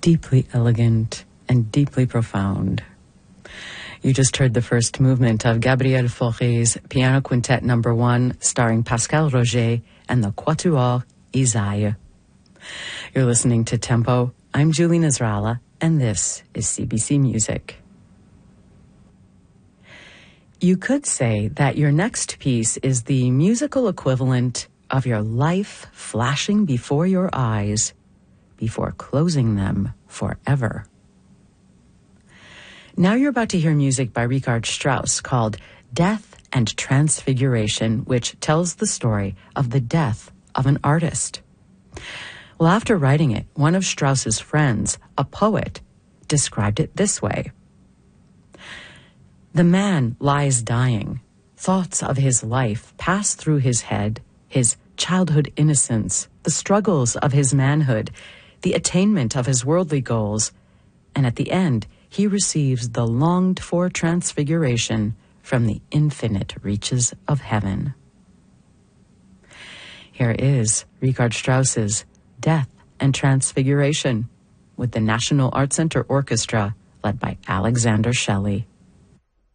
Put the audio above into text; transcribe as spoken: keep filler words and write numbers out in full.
deeply elegant and deeply profound. You just heard the first movement of Gabriel Fauré's Piano Quintet Number One, starring Pascal Roger and the Quatuor Isaïe. You're listening to Tempo. I'm Julie Nasrallah, and this is C B C Music. You could say that your next piece is the musical equivalent of your life flashing before your eyes before closing them forever. Now you're about to hear music by Richard Strauss called Death and Transfiguration, which tells the story of the death of an artist. Well, after writing it, one of Strauss's friends, a poet, described it this way. The man lies dying. Thoughts of his life pass through his head, his childhood innocence, the struggles of his manhood, the attainment of his worldly goals, and at the end, he receives the longed-for transfiguration from the infinite reaches of heaven. Here is Richard Strauss's Death and Transfiguration with the National Art Center Orchestra led by Alexander Shelley.